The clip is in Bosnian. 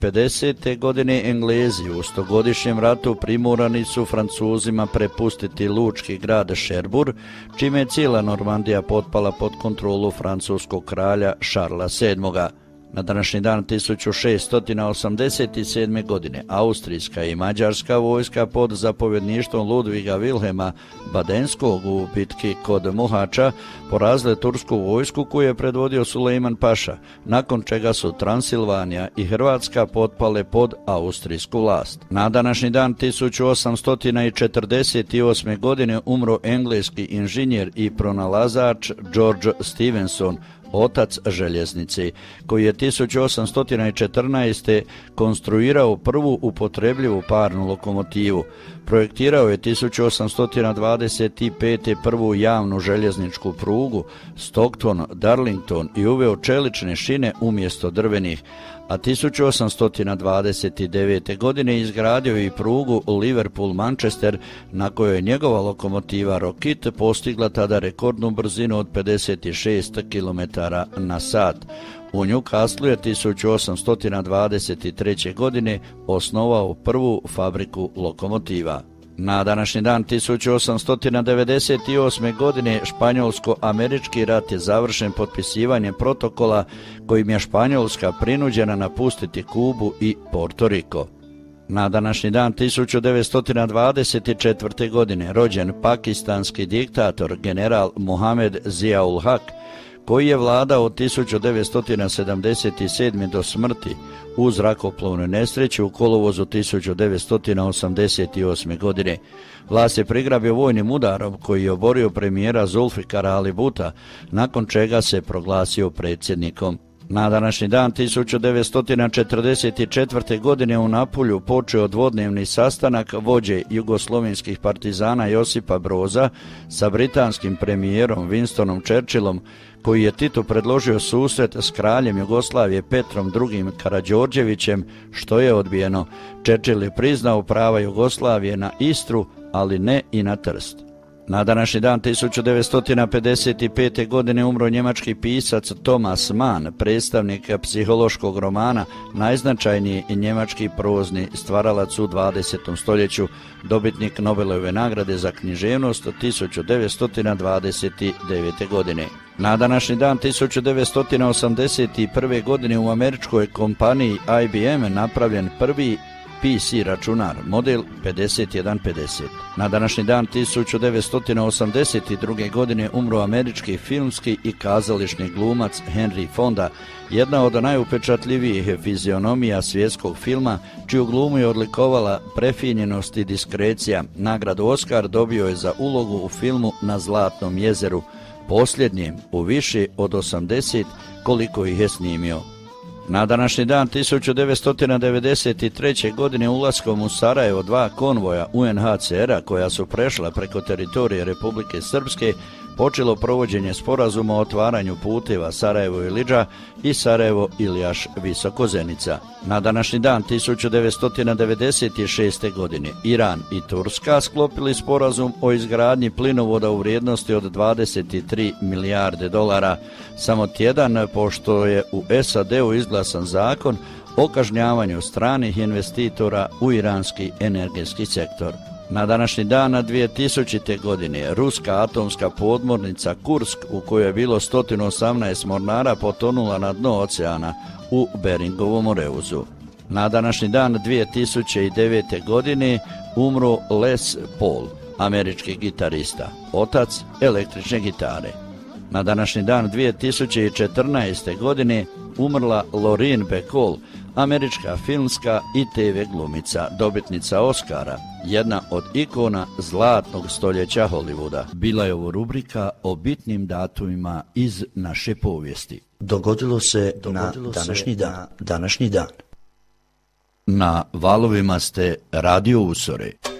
50. godine Englezi u stogodišnjem ratu primorani su Francuzima prepustiti lučki grad Šerbur, čime je cijela Normandija potpala pod kontrolu francuskog kralja Šarla VII. Na današnji dan 1687. godine austrijska i mađarska vojska pod zapovjedništvom Ludviga Vilhelma Badenskog u bitki kod Mohača porazile tursku vojsku koju je predvodio Sulejman Paša, nakon čega su Transilvanija i Hrvatska potpale pod austrijsku vlast. Na današnji dan 1848. godine umro engleski inženjer i pronalazač George Stephenson, otac željeznice, koji je 1814. konstruirao prvu upotrebljivu parnu lokomotivu. Projektirao je 1825. prvu javnu željezničku prugu Stockton-Darlington i uveo čelične šine umjesto drvenih, a 1829. godine izgradio i prugu Liverpool-Manchester, na kojoj je njegova lokomotiva Rocket postigla tada rekordnu brzinu od 56 km na sat. U Newcastlu je 1823. godine osnovao prvu fabriku lokomotiva. Na današnji dan 1898. godine španjolsko-američki rat je završen potpisivanjem protokola kojim je Španjolska prinuđena napustiti Kubu i Porto Riko. Na današnji dan 1924. godine rođen pakistanski diktator general Mohamed Ziaul Haq, koji je vladao od 1977. do smrti u zrakoplovnoj nesreći u kolovozu 1988. godine. Vlast je prigrabio vojnim udarom koji je oborio premijera Zulfikara Ali Bhuta, nakon čega se proglasio predsjednikom. Na današnji dan 1944. godine u Napulju počeo dvodnevni sastanak vođe jugoslovenskih partizana Josipa Broza sa britanskim premijerom Winstonom Churchillom, koji je Tito predložio susret s kraljem Jugoslavije Petrom II. Karađorđevićem, što je odbijeno. Churchill je priznao prava Jugoslavije na Istru, ali ne i na Trst. Na današnji dan 1955. godine umro njemački pisac Thomas Mann, predstavnik psihološkog romana, najznačajniji njemački prozni stvaralac u 20. stoljeću, dobitnik Nobelove nagrade za književnost 1929. godine. Na današnji dan 1981. godine u američkoj kompaniji IBM napravljen prvi PC računar, model 5150. Na današnji dan 1982. godine umro američki filmski i kazališni glumac Henry Fonda, jedna od najupečatljivijih fizionomija svjetskog filma, čiju glumu je odlikovala prefinjenost i diskrecija. Nagradu Oscar dobio je za ulogu u filmu Na Zlatnom jezeru, posljednjem u više od 80 koliko ih je snimio. Na današnji dan 1993. godine ulaskom u Sarajevo dva konvoja UNHCR-a koja su prešla preko teritorije Republike Srpske počelo provođenje sporazuma o otvaranju puteva Sarajevo-Ilidža i Sarajevo-Iljaš-Visokozenica. Na današnji dan 1996. godine Iran i Turska sklopili sporazum o izgradnji plinovoda u vrijednosti od 23 milijarde dolara, samo tjedan pošto je u SAD-u izglasan zakon o kažnjavanju stranih investitora u iranski energetski sektor. Na današnji dan 2000. godine ruska atomska podmornica Kursk, u kojoj je bilo 118 mornara, potonula na dno oceana u Beringovom moreuzu. Na današnji dan 2009. godine umro Les Paul, američki gitarista, otac električne gitare. Na današnji dan 2014. godine umrla Lorraine Bacall, američka filmska i TV glumica, dobitnica Oscara, jedna od ikona zlatnog stoljeća Hollywooda. Bila je ovo rubrika o bitnim datumima iz naše povijesti. Dogodilo se na današnji dan. Na valovima ste Radio Usore.